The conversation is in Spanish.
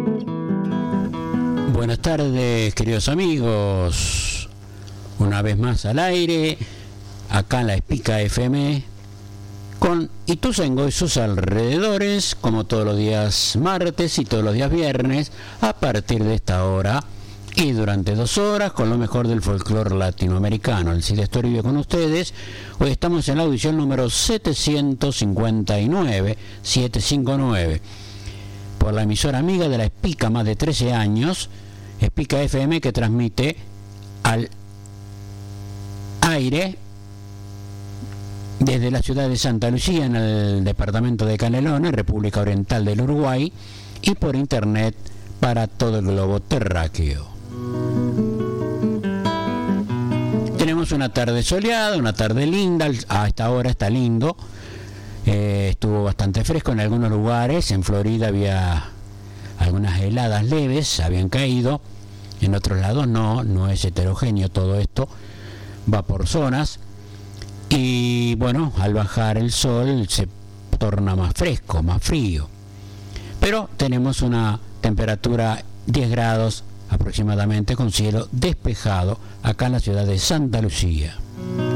Buenas tardes, queridos amigos. Una vez más al aire, acá en la Espica FM, con Ituzaingó y sus alrededores, como todos los días martes y todos los días viernes, a partir de esta hora y durante 2 horas, con lo mejor del folclore latinoamericano. El Cid Toribio con ustedes. Hoy estamos en la audición número 759, por la emisora amiga de la Espica, más de 13 años, Espica FM, que transmite al aire desde la ciudad de Santa Lucía, en el departamento de Canelones, República Oriental del Uruguay, y por internet para todo el globo terráqueo. Tenemos una tarde soleada, una tarde linda, a esta hora está lindo. Estuvo bastante fresco en algunos lugares. En Florida había algunas heladas leves, habían caído. En otros lados no es heterogéneo todo esto, va por zonas. Y bueno, al bajar el sol se torna más fresco, más frío. Pero tenemos una temperatura 10 grados aproximadamente, con cielo despejado acá en la ciudad de Santa Lucía.